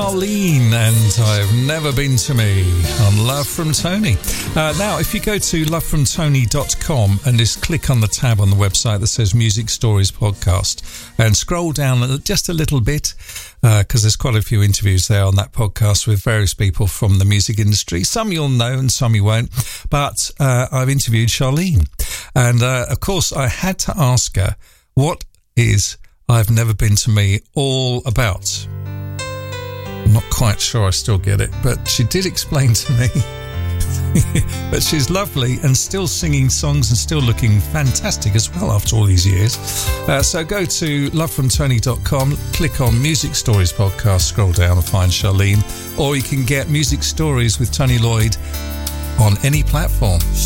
Charlene and I've Never Been to Me on Love from Tony. Now, if you go to lovefromtony.com and just click on the tab on the website that says Music Stories Podcast and scroll down just a little bit, because there's quite a few interviews there on that podcast with various people from the music industry. Some you'll know and some you won't, but I've interviewed Charlene. And of course, I had to ask her, what is I've Never Been to Me all about? I'm not quite sure I still get it, but she did explain to me. But she's lovely and still singing songs and still looking fantastic as well after all these years. So go to lovefromtony.com, click on Music Stories Podcast, scroll down and find Charlene, or you can get Music Stories with Tony Lloyd on any platform.